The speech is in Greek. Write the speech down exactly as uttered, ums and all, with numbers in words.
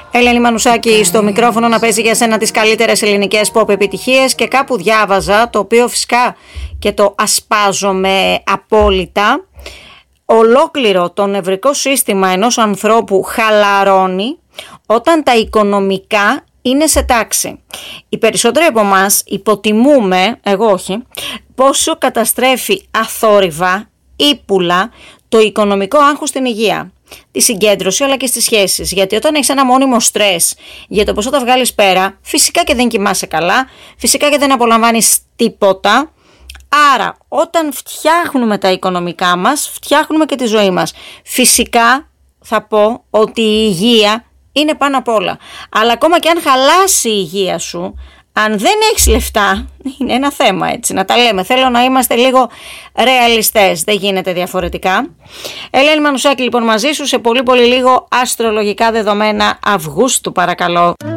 Ελένη Μανουσάκη στο μικρόφωνο να παίζει για σένα τις καλύτερες ελληνικές pop επιτυχίες, και κάπου διάβαζα, το οποίο φυσικά και το ασπάζομαι απόλυτα, ολόκληρο το νευρικό σύστημα ενός ανθρώπου χαλαρώνει όταν τα οικονομικά είναι σε τάξη. Οι περισσότεροι από εμάς υποτιμούμε, εγώ όχι, πόσο καταστρέφει αθόρυβα, ύπουλα το οικονομικό άγχος στην υγεία, τη συγκέντρωση αλλά και στις σχέσεις. Γιατί όταν έχεις ένα μόνιμο στρες για το πόσο θα βγάλεις πέρα, φυσικά και δεν κοιμάσαι καλά, φυσικά και δεν απολαμβάνεις τίποτα. Άρα όταν φτιάχνουμε τα οικονομικά μας, φτιάχνουμε και τη ζωή μας. Φυσικά θα πω ότι η υγεία είναι πάνω απ' όλα. Αλλά ακόμα και αν χαλάσει η υγεία σου, αν δεν έχεις λεφτά, είναι ένα θέμα, έτσι, να τα λέμε. Θέλω να είμαστε λίγο ρεαλιστές, δεν γίνεται διαφορετικά. Ελένη Μανουσάκη λοιπόν μαζί σου σε πολύ πολύ λίγο αστρολογικά δεδομένα Αυγούστου, παρακαλώ.